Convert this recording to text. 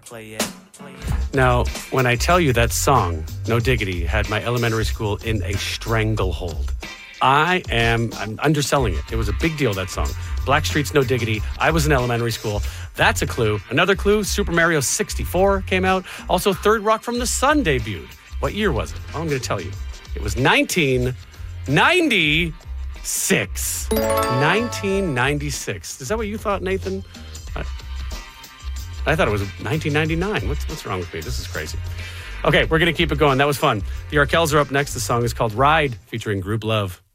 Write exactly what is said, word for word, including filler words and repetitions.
Play it, play it. Now, when I tell you that song, No Diggity, had my elementary school in a stranglehold, I am I'm underselling it. It was a big deal, that song. Blackstreet's No Diggity. I was in elementary school. That's a clue. Another clue, Super Mario sixty-four came out. Also, Third Rock from the Sun debuted. What year was it? Well, I'm going to tell you. It was nineteen ninety-six. nineteen ninety-six. Is that what you thought, Nathan? I, I thought it was nineteen ninety-nine. What's, what's wrong with me? This is crazy. Okay, we're going to keep it going. That was fun. The Arkells are up next. The song is called Ride, featuring Group Love.